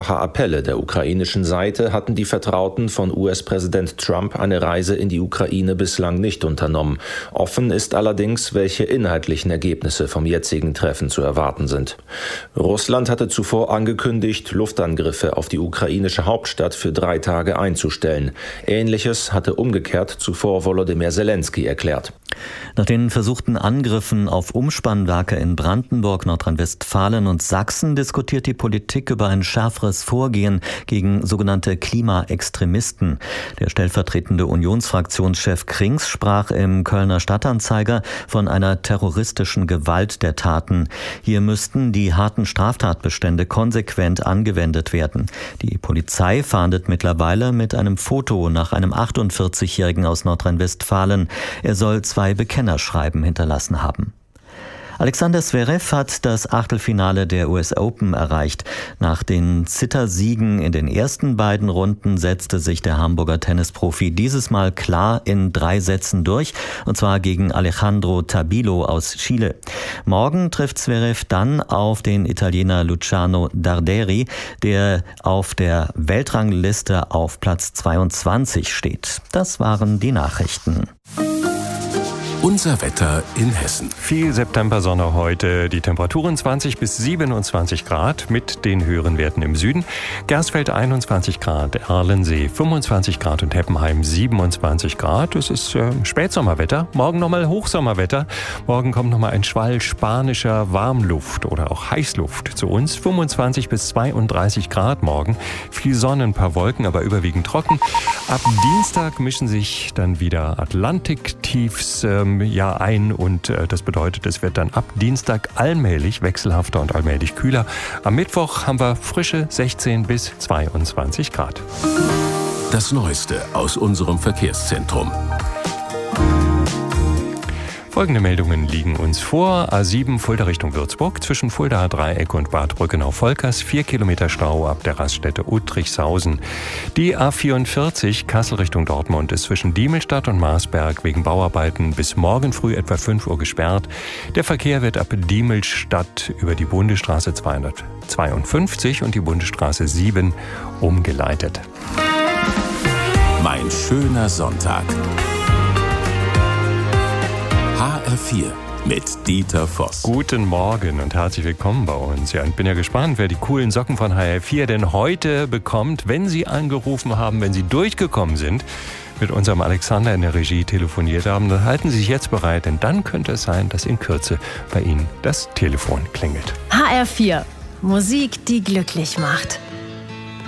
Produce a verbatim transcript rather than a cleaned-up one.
mehrfacher Appelle der ukrainischen Seite hatten die Vertrauten von U S-Präsident Trump eine Reise in die Ukraine bislang nicht unternommen. Offen ist allerdings, welche inhaltlichen Ergebnisse vom jetzigen Treffen zu erwarten sind. Russland hatte zuvor angekündigt, Luftangriffe auf die ukrainische Hauptstadt für drei Tage einzustellen. Ähnliches hatte umgekehrt zuvor Volodymyr Zelensky erklärt. Nach den versuchten Angriffen auf Umspannwerke in Brandenburg, Nordrhein-Westfalen und Sachsen diskutiert die Politik über ein schärferes Vorgehen gegen sogenannte Klimaextremisten. Der stellvertretende Unionsfraktionschef Krings sprach im Kölner Stadtanzeiger von einer terroristischen Gewalt der Taten. Hier müssten die harten Straftatbestände konsequent angewendet werden. Die Polizei fahndet mittlerweile mit einem Foto nach einem achtundvierzigjährigen aus Nordrhein-Westfalen. Er soll zwei Bekennerschreiben hinterlassen haben. Alexander Zverev hat das Achtelfinale der U S Open erreicht. Nach den Zittersiegen in den ersten beiden Runden setzte sich der Hamburger Tennisprofi dieses Mal klar in drei Sätzen durch, und zwar gegen Alejandro Tabilo aus Chile. Morgen trifft Zverev dann auf den Italiener Luciano Darderi, der auf der Weltrangliste auf Platz zweiundzwanzig steht. Das waren die Nachrichten. Unser Wetter in Hessen. Viel Septembersonne heute, die Temperaturen zwanzig bis siebenundzwanzig Grad mit den höheren Werten im Süden. Gersfeld einundzwanzig Grad, Erlensee fünfundzwanzig Grad und Heppenheim siebenundzwanzig Grad. Es ist äh, Spätsommerwetter, morgen nochmal Hochsommerwetter. Morgen kommt nochmal ein Schwall spanischer Warmluft oder auch Heißluft zu uns. fünfundzwanzig bis zweiunddreißig Grad morgen. Viel Sonne, ein paar Wolken, aber überwiegend trocken. Ab Dienstag mischen sich dann wieder Atlantiktiefs ähm, ja ein und äh, das bedeutet, es wird dann ab Dienstag allmählich wechselhafter und allmählich kühler. Am Mittwoch haben wir frische sechzehn bis zweiundzwanzig Grad. Das Neueste aus unserem Verkehrszentrum. Folgende Meldungen liegen uns vor. A sieben Fulda Richtung Würzburg, zwischen Fuldaer Dreieck und Bad Brückenau-Volkers, vier Kilometer Stau ab der Raststätte Uttrichshausen. Die A vierundvierzig Kassel Richtung Dortmund ist zwischen Diemelstadt und Marsberg wegen Bauarbeiten bis morgen früh etwa fünf Uhr gesperrt. Der Verkehr wird ab Diemelstadt über die Bundesstraße zweihundertzweiundfünfzig und die Bundesstraße sieben umgeleitet. Mein schöner Sonntag. H R vier mit Dieter Voss. Guten Morgen und herzlich willkommen bei uns. Ja, ich bin ja gespannt, wer die coolen Socken von H R vier denn heute bekommt, wenn Sie angerufen haben, wenn Sie durchgekommen sind, mit unserem Alexander in der Regie telefoniert haben. Dann halten Sie sich jetzt bereit, denn dann könnte es sein, dass in Kürze bei Ihnen das Telefon klingelt. H R vier. Musik, die glücklich macht.